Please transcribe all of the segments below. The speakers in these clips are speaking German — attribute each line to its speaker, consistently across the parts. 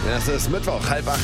Speaker 1: Es ist Mittwoch, 7:30.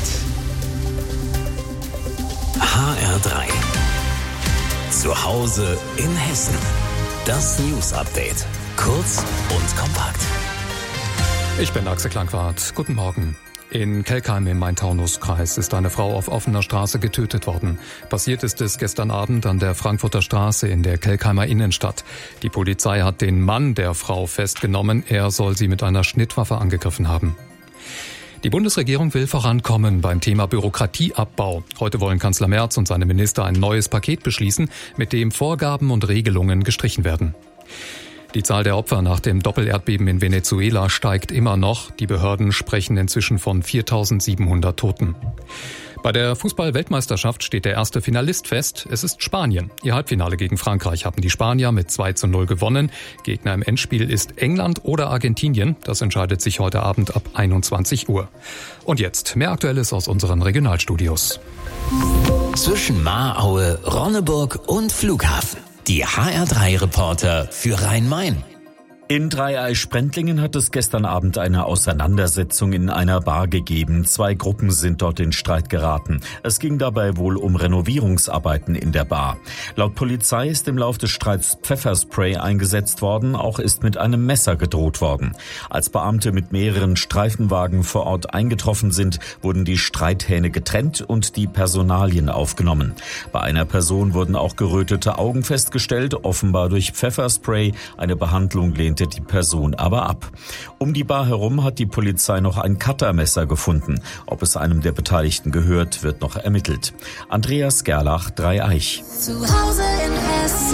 Speaker 2: HR3. Zu Hause in Hessen. Das News-Update. Kurz und kompakt.
Speaker 3: Ich bin Axel Klangwart. Guten Morgen. In Kelkheim im Main-Taunus-Kreis ist eine Frau auf offener Straße getötet worden. Passiert ist es gestern Abend an der Frankfurter Straße in der Kelkheimer Innenstadt. Die Polizei hat den Mann der Frau festgenommen. Er soll sie mit einer Schnittwaffe angegriffen haben. Die Bundesregierung will vorankommen beim Thema Bürokratieabbau. Heute wollen Kanzler Merz und seine Minister ein neues Paket beschließen, mit dem Vorgaben und Regelungen gestrichen werden. Die Zahl der Opfer nach dem Doppelerdbeben in Venezuela steigt immer noch. Die Behörden sprechen inzwischen von 4.700 Toten. Bei der Fußball-Weltmeisterschaft steht der erste Finalist fest. Es ist Spanien. Ihr Halbfinale gegen Frankreich haben die Spanier mit 2:0 gewonnen. Gegner im Endspiel ist England oder Argentinien. Das entscheidet sich heute Abend ab 21 Uhr. Und jetzt mehr Aktuelles aus unseren Regionalstudios.
Speaker 2: Zwischen Mahraue, Ronneburg und Flughafen. Die HR3-Reporter für Rhein-Main.
Speaker 4: In Dreieich-Sprendlingen hat es gestern Abend eine Auseinandersetzung in einer Bar gegeben. 2 Gruppen sind dort in Streit geraten. Es ging dabei wohl um Renovierungsarbeiten in der Bar. Laut Polizei ist im Lauf des Streits Pfefferspray eingesetzt worden, auch ist mit einem Messer gedroht worden. Als Beamte mit mehreren Streifenwagen vor Ort eingetroffen sind, wurden die Streithähne getrennt und die Personalien aufgenommen. Bei einer Person wurden auch gerötete Augen festgestellt, offenbar durch Pfefferspray. Eine Behandlung lehnte die Person aber ab. Um die Bar herum hat die Polizei noch ein Cuttermesser gefunden. Ob es einem der Beteiligten gehört, wird noch ermittelt. Andreas Gerlach, Dreieich.
Speaker 5: Zu Hause in Hessen.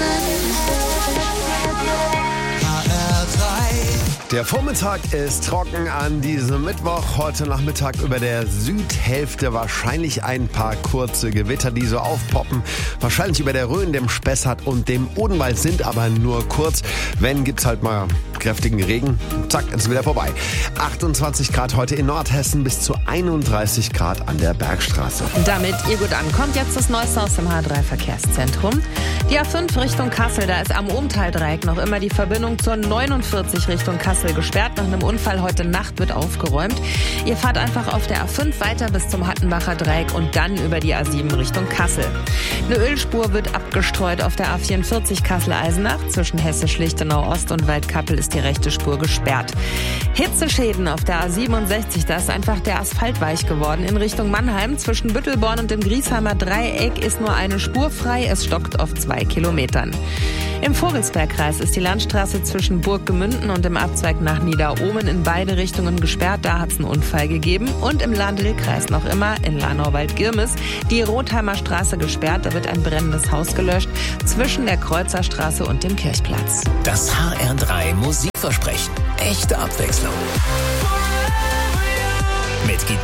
Speaker 1: Der Vormittag ist trocken an diesem Mittwoch. Heute Nachmittag über der Südhälfte wahrscheinlich ein paar kurze Gewitter, die so aufpoppen. Wahrscheinlich über der Rhön, dem Spessart und dem Odenwald, sind aber nur kurz. Wenn, gibt's halt mal kräftigen Regen. Zack, ist wieder vorbei. 28 Grad heute in Nordhessen, bis zu 31 Grad an der Bergstraße.
Speaker 6: Damit ihr gut ankommt, jetzt das Neueste aus dem H3-Verkehrszentrum. Die A5 Richtung Kassel, da ist am Ohntal-Dreieck noch immer die Verbindung zur 49 Richtung Kassel gesperrt. Nach einem Unfall heute Nacht wird aufgeräumt. Ihr fahrt einfach auf der A5 weiter bis zum Hattenbacher Dreieck und dann über die A7 Richtung Kassel. Eine Ölspur wird abgestreut auf der A44 Kassel-Eisenach. Zwischen Hessisch-Lichtenau-Ost und Waldkappel ist die rechte Spur gesperrt. Hitzeschäden auf der A67, da ist einfach der Asphalt weich geworden. In Richtung Mannheim zwischen Büttelborn und dem Griesheimer Dreieck ist nur eine Spur frei. Es stockt auf 2 Kilometern. Im Vogelsbergkreis ist die Landstraße zwischen Burggemünden und dem Abzweig nach Niederohmen in beide Richtungen gesperrt. Da hat es einen Unfall gegeben. Und im Landl-Kreis noch immer in Lanauwald-Girmes die Rotheimer Straße gesperrt. Da wird ein brennendes Haus gelöscht zwischen der Kreuzerstraße und dem Kirchplatz.
Speaker 2: Das HR3 Musikversprechen. Echte Abwechslung. Mit Gitarre.